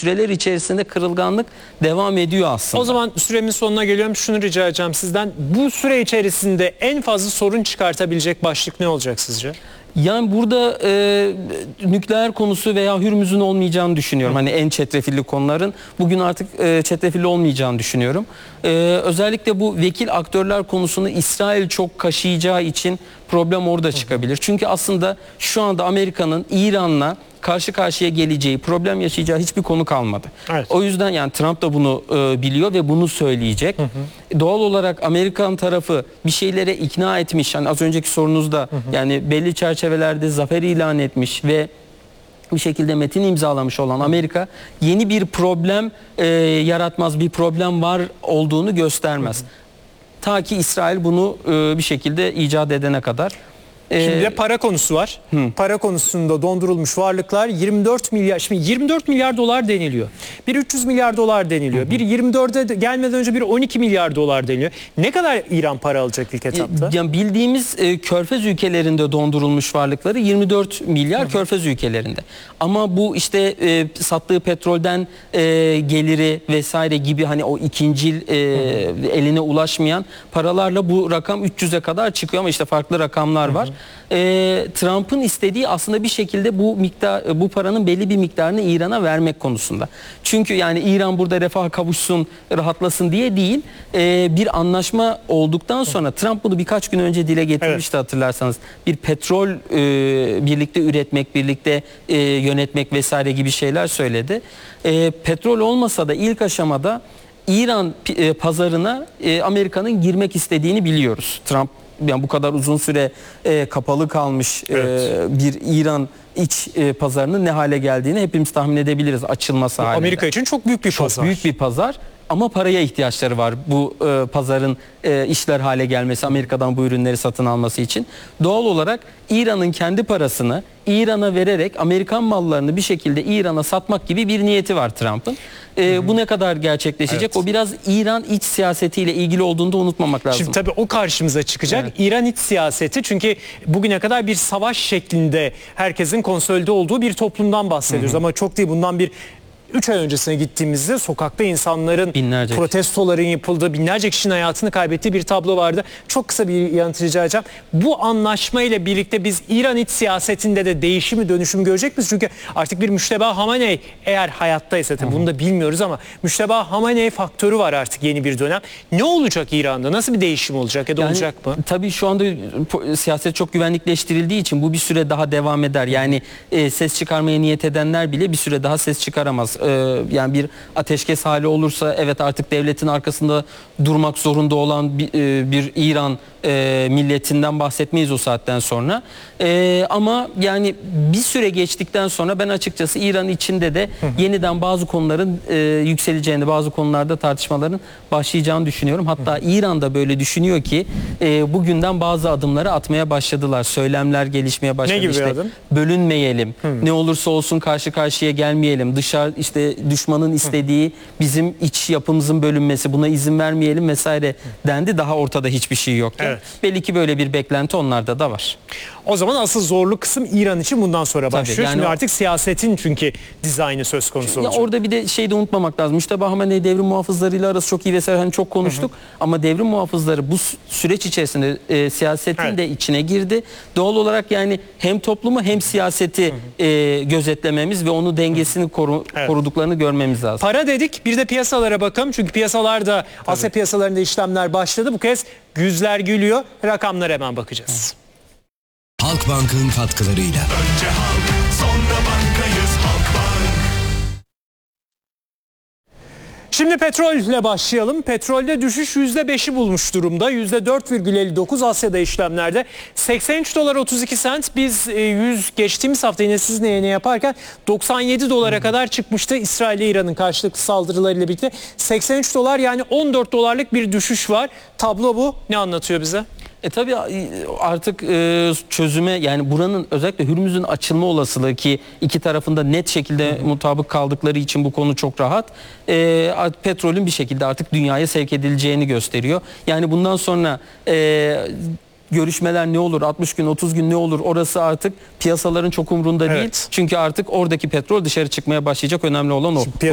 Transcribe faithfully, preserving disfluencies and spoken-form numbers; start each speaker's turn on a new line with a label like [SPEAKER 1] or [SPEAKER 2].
[SPEAKER 1] süreler içerisinde kırılganlık devam ediyor aslında.
[SPEAKER 2] O zaman süremin sonuna geliyorum. Şunu rica edeceğim sizden. Bu süre içerisinde en fazla sorun çıkartabilecek başlık ne olacak sizce?
[SPEAKER 1] Yani burada e, nükleer konusu veya Hürmüz'ün olmayacağını düşünüyorum. Hı. Hani en çetrefilli konuların bugün artık e, çetrefilli olmayacağını düşünüyorum. E, özellikle bu vekil aktörler konusunu İsrail çok kaşıyacağı için problem orada çıkabilir. Çünkü aslında şu anda Amerika'nın İran'la karşı karşıya geleceği, problem yaşayacağı hiçbir konu kalmadı. Evet. O yüzden yani Trump da bunu e, biliyor ve bunu söyleyecek. Hı hı. Doğal olarak Amerikan tarafı bir şeylere ikna etmiş. Hani az önceki sorunuzda hı hı. yani belli çerçevelerde zafer ilan etmiş ve bir şekilde metin imzalamış olan Amerika yeni bir problem e, yaratmaz, bir problem var olduğunu göstermez. Hı hı. Ta ki İsrail bunu e, bir şekilde icat edene kadar.
[SPEAKER 2] Şimdi de para konusu var. Hı. Para konusunda dondurulmuş varlıklar yirmi dört milyar. Şimdi yirmi dört milyar dolar deniliyor. Bir üç yüz milyar dolar deniliyor. Hı hı. Bir yirmi dörde gelmeden önce bir on iki milyar dolar deniliyor. Ne kadar İran para alacak ilk etapta?
[SPEAKER 1] Yani bildiğimiz e, Körfez ülkelerinde dondurulmuş varlıkları yirmi dört milyar hı hı. Körfez ülkelerinde. Ama bu işte e, sattığı petrolden e, geliri vesaire gibi hani o ikincil e, eline ulaşmayan paralarla bu rakam üç yüze kadar çıkıyor ama işte farklı rakamlar var. Hı hı. E, Trump'ın istediği aslında bir şekilde bu miktar, bu paranın belli bir miktarını İran'a vermek konusunda. Çünkü yani İran burada refaha kavuşsun, rahatlasın diye değil. E, bir anlaşma olduktan sonra Trump bunu birkaç gün önce dile getirmişti, evet. Hatırlarsanız. Bir petrol e, birlikte üretmek, birlikte e, yönetmek vesaire gibi şeyler söyledi. E, petrol olmasa da ilk aşamada İran e, pazarına e, Amerika'nın girmek istediğini biliyoruz. Trump yani bu kadar uzun süre e, kapalı kalmış evet. e, bir İran iç e, pazarının ne hale geldiğini hepimiz tahmin edebiliriz açılması halinde.
[SPEAKER 2] Amerika için çok büyük bir
[SPEAKER 1] çok
[SPEAKER 2] pazar.
[SPEAKER 1] büyük bir pazar ama paraya ihtiyaçları var bu e, pazarın e, işler hale gelmesi, Amerika'dan bu ürünleri satın alması için. Doğal olarak İran'ın kendi parasını İran'a vererek Amerikan mallarını bir şekilde İran'a satmak gibi bir niyeti var Trump'ın. E, bu ne kadar gerçekleşecek? Evet. O biraz İran iç siyasetiyle ilgili olduğunu da unutmamak lazım.
[SPEAKER 2] Şimdi tabii o karşımıza çıkacak. Evet. İran iç siyaseti, çünkü bugüne kadar bir savaş şeklinde herkesin konsolide olduğu bir toplumdan bahsediyoruz. Hı hı. Ama çok değil, bundan bir üç ay öncesine gittiğimizde sokakta insanların binlerce protestoların yapıldığı, binlerce kişinin hayatını kaybettiği bir tablo vardı. Çok kısa bir yanıt rica edeceğim. Bu anlaşma ile birlikte biz İran iç siyasetinde de değişimi, dönüşümü görecek miyiz? Çünkü artık bir Müşteba Hamenei eğer hayattaysa, tabii bunu da bilmiyoruz ama Müşteba Hamenei faktörü var artık yeni bir dönem. Ne olacak İran'da? Nasıl bir değişim olacak ya da yani, olacak mı?
[SPEAKER 1] Tabii şu anda siyaset çok güvenlikleştirildiği için bu bir süre daha devam eder. Yani e, ses çıkarmaya niyet edenler bile bir süre daha ses çıkaramaz. Yani bir ateşkes hali olursa evet artık devletin arkasında durmak zorunda olan bir, bir İran e, milletinden bahsetmeyiz o saatten sonra. E, ama yani bir süre geçtikten sonra ben açıkçası İran içinde de hı hı. yeniden bazı konuların e, yükseleceğini, bazı konularda tartışmaların başlayacağını düşünüyorum. Hatta hı hı. İran da böyle düşünüyor ki e, bugünden bazı adımları atmaya başladılar. Söylemler gelişmeye başladı.
[SPEAKER 2] Ne gibi
[SPEAKER 1] işte,
[SPEAKER 2] bir adım?
[SPEAKER 1] Bölünmeyelim. Hı. Ne olursa olsun karşı karşıya gelmeyelim. Dışarı işte düşmanın istediği bizim iç yapımızın bölünmesi, buna izin vermeyelim vesaire dendi. Daha ortada hiçbir şey yokken. Evet. Belli ki böyle bir beklenti onlarda da var.
[SPEAKER 2] O zaman asıl zorlu kısım İran için bundan sonra başlıyor. Tabii, yani şimdi artık siyasetin çünkü dizaynı söz konusu olacak.
[SPEAKER 1] Ya orada bir de şey de unutmamak lazım. Müşteba Hamenei devrim muhafızlarıyla arası çok iyi vesaire, hani çok konuştuk. Hı hı. Ama devrim muhafızları bu süreç içerisinde e, siyasetin evet. de içine girdi. Doğal olarak yani hem toplumu hem siyaseti hı hı. E, gözetlememiz ve onu dengesini koru, evet. koruduklarını görmemiz lazım.
[SPEAKER 2] Para dedik, bir de piyasalara bakalım. Çünkü piyasalarda, tabii. Asya piyasalarında işlemler başladı. Bu kez yüzler gülüyor. Rakamlara hemen bakacağız. Hı.
[SPEAKER 3] Halkbank'ın katkılarıyla. Önce halk, sonra bankayız, Halkbank.
[SPEAKER 2] Şimdi petrolle başlayalım. Petrolde düşüş yüzde beşi bulmuş durumda. yüzde dört virgül elli dokuz Asya'da işlemlerde. seksen üç dolar otuz iki sent. Biz yüz geçtiğimiz hafta yine sizinle yayını yaparken doksan yedi dolara kadar çıkmıştı. İsrail ile İran'ın karşılıklı saldırılarıyla birlikte. seksen üç dolar, yani on dört dolarlık bir düşüş var. Tablo bu. Ne anlatıyor bize?
[SPEAKER 1] E tabii artık e, çözüme, yani buranın özellikle Hürmüz'ün açılma olasılığı, ki iki tarafında net şekilde hı hı. mutabık kaldıkları için bu konu çok rahat. E, petrolün bir şekilde artık dünyaya sevk edileceğini gösteriyor. Yani bundan sonra e, görüşmeler ne olur, altmış gün otuz gün ne olur, orası artık piyasaların çok umrunda evet. değil. Çünkü artık oradaki petrol dışarı çıkmaya başlayacak, önemli olan o.